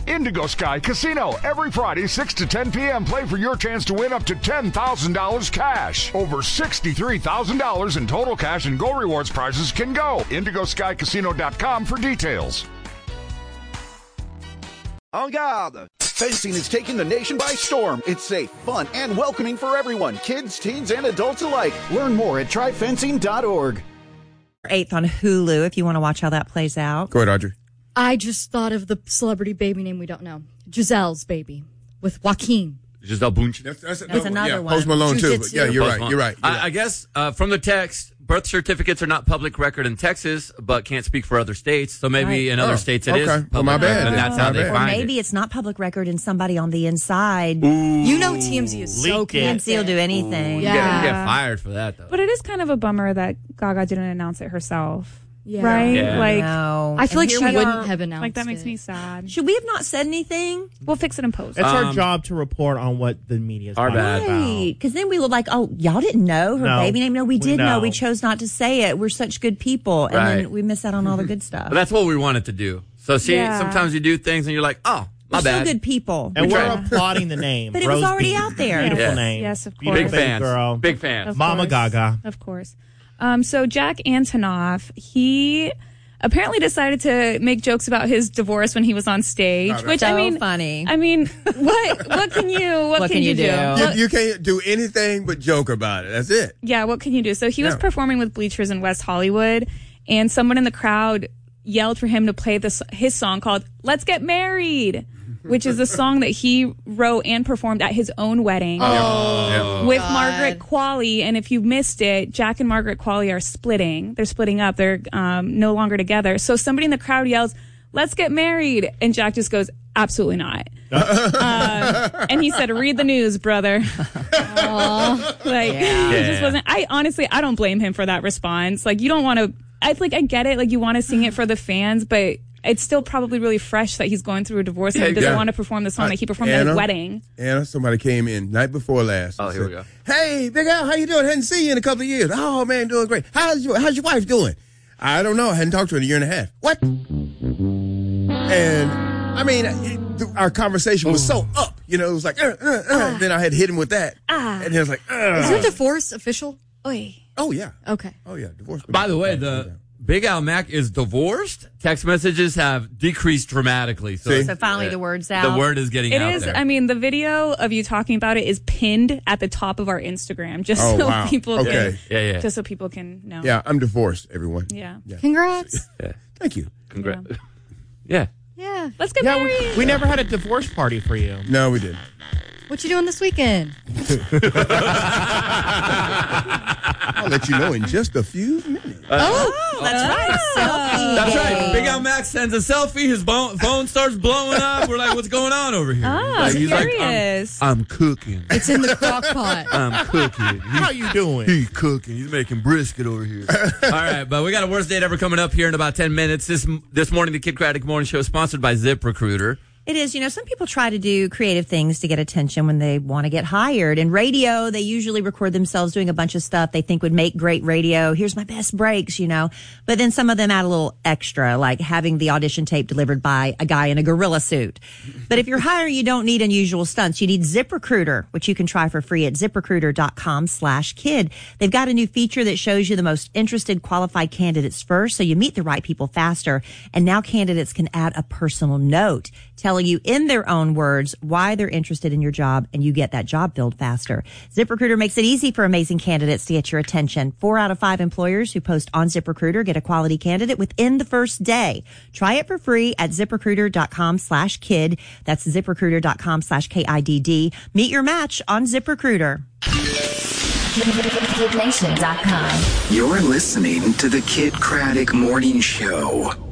Indigo Sky Casino. Every Friday, 6 to 10 p.m. Play for your chance to win up to $10,000 cash. Over $63,000 in total cash and Go Rewards prizes can go. IndigoSkyCasino.com for details. En garde! Fencing is taking the nation by storm. It's safe, fun, and welcoming for everyone, kids, teens, and adults alike. Learn more at tryfencing.org. 8th on Hulu if you want to watch how that plays out. Go ahead, Audrey. I just thought of the celebrity baby name we don't know. Giselle's baby with Joaquin. Giselle Bunch. That's another one. Post Malone, too. But yeah, you're right. You're right. I guess from the text, birth certificates are not public record in Texas, but can't speak for other states. So maybe in other states it is public well, my bad. and that's how they Or find maybe it's not public record and somebody on the inside. You know TMZ is so TMZ will do anything. You get fired for that, though. But it is kind of a bummer that Gaga didn't announce it herself. Yeah. Right? Yeah. Like, No. I feel like And she here we wouldn't are. have announced like that makes it. me sad. Should we have not said anything? We'll fix it in post. It's our job to report on what the media is Our talking bad. about. Right. Because then we were like, oh, y'all didn't know her No. baby name? No, we did know. know. We chose not to say it. We're such good people. And Right. then we miss out on all the good stuff. But that's what we wanted to do. So see, Yeah. sometimes you do things and you're like, oh, my We're still bad. good people. And We we're tried. applauding the name. But it was Rose already Beach. out there. Beautiful Yes. name. Yes, of Beautiful course. Big fans. girl. Big fans. Of Mama course. Gaga. Of course. So Jack Antonoff, he apparently decided to make jokes about his divorce when he was on stage, which So I mean, funny. I mean, what can you do? You can't do anything but joke about it. That's it. Yeah, what can you do? So he was performing with Bleachers in West Hollywood, and someone in the crowd yelled for him to play his song called "Let's Get Married," which is a song that he wrote and performed at his own wedding with Margaret Qualley. And if you missed it, Jack and Margaret Qualley are splitting. They're splitting up. They're no longer together. So somebody in the crowd yells, "Let's get married," and Jack just goes, "Absolutely not." And he said, "Read the news, brother." He just wasn't. I don't blame him for that response. Like, you don't want to. I get it. Like, you want to sing it for the fans, but it's still probably really fresh that he's going through a divorce and doesn't want to perform the song that he performed at his wedding. Anna, somebody came in night before last. Oh, here we go. Hey, Big Al, how you doing? Hadn't seen you in a couple of years. Oh, man, doing great. How's your wife doing? I don't know. I hadn't talked to her in a year and a half. What? And, I mean, our conversation was so up. You know, it was like, Then I had hit him with that. And then I was like, Is your divorce official? Oy. Oh, yeah. Okay. Oh, yeah. Divorce. By the way, the Big Al Mac is divorced. Text messages have decreased dramatically. So finally the word's out. The word is getting out there. I mean, the video of you talking about it is pinned at the top of our Instagram, just people can, just so people can know. Yeah, I'm divorced, everyone. Yeah. Congrats. Thank you. Congrats. Yeah. Yeah. Let's get married. We never had a divorce party for you. No, we didn't. What you doing this weekend? I'll let you know in just a few minutes. That's right. Selfie That's day. right. Big Al Max sends a selfie. His phone starts blowing up. We're like, what's going on over here? He's curious. I'm cooking. It's in the crock pot. I'm cooking. How you doing? He's cooking. He's making brisket over here. All right, but we got a worst date ever coming up here in about 10 minutes. This morning, the Kid Craddock Morning Show is sponsored by ZipRecruiter. It is. You know, some people try to do creative things to get attention when they want to get hired. In radio, they usually record themselves doing a bunch of stuff they think would make great radio. Here's my best breaks, you know. But then some of them add a little extra, like having the audition tape delivered by a guy in a gorilla suit. But if you're hiring, you don't need unusual stunts. You need ZipRecruiter, which you can try for free at ZipRecruiter.com/kid. They've got a new feature that shows you the most interested qualified candidates first, so you meet the right people faster. And now candidates can add a personal note telling you in their own words why they're interested in your job, and you get that job filled faster. ZipRecruiter makes it easy for amazing candidates to get your attention. 4 out of 5 employers who post on ZipRecruiter get a quality candidate within the first day. Try it for free at ZipRecruiter.com/kid. That's ZipRecruiter.com/KIDD. Meet your match on ZipRecruiter. KidNation.com. You're listening to the Kid Craddock Morning Show.